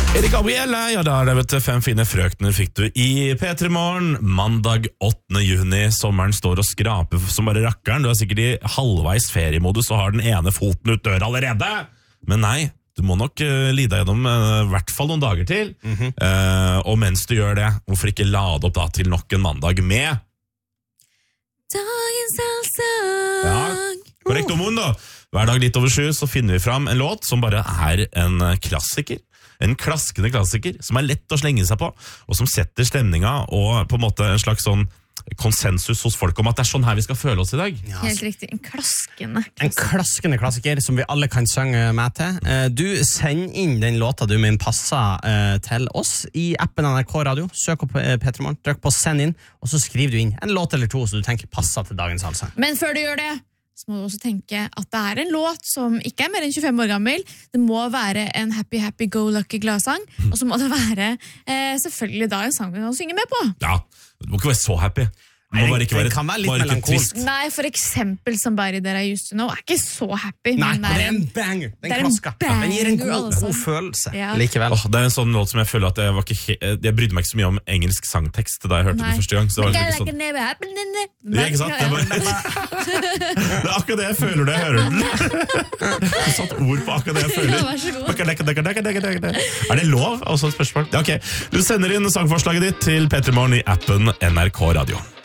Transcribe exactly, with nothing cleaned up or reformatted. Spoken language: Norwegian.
Erik Gabrielle, ja da er det vet du, fem fine frøkner fikk du i P tre Morgen, mandag åttende juni. Sommeren står og skraper som bare rakkeren. Du er sikkert i halvveis feriemodus og har den ene foten ut døra allerede. Men nei, du må nok uh, lide deg gjennom uh, hvert fall noen dager til. Mm-hmm. uh, og mens du gjør det, hvorfor ikke lade opp da til nok en mandag med Dagens allsang. Ja, korrekt om hun da. Hver dag litt over sju så finner vi fram en låt som bare er en klassiker. En klaskende klassiker som er lett å slenge seg på, og som setter stemninga og på en måte en slags sånn konsensus hos folk om at det er sånn her vi skal føle oss i dag. Ja, Helt riktig, en klaskende klassiker. En klaskende klassiker som vi alle kan synge med til. Du sender inn den låta du mener passer til oss i appen N R K Radio. Søk opp P tre Morgen, trykk på send inn, og så skriver du inn en låt eller to som du tenker passer til dagens allsang. Men før du gjør det, så må du også tenke at det er en låt som ikke er mer enn tjuefem år gammel. Det må være en happy, happy, go lucky gladsang, og så må det være eh, selvfølgelig da en sang vi kan synge med på. Ja, det må ikke være så happy. Det må bare ikke være, kan være litt bare ikke melankolsk. trist. Nei, for eksempel Somebody That I Used To Know er ikke så happy. Nei, men det er en banger. Den det er en klasker. banger, Den gir en god, altså. god følelse Ja. likevel. Åh, det er en sånn låt som jeg føler at jeg var ikke he- Jeg brydde meg ikke så mye om engelsk sangtekst da jeg hørte Nei. den første gang. Så det var Like liksom sånn, never happened in the- det er ikke sant? Det er, bare, det er akkurat det jeg føler når jeg hører den. Du satt ord på akkurat det jeg føler. Ja, vær så god. Er det lov? Også et spørsmål. Ja, ok. Du sender inn sangforslaget ditt til P tre Morgen i appen N R K Radio.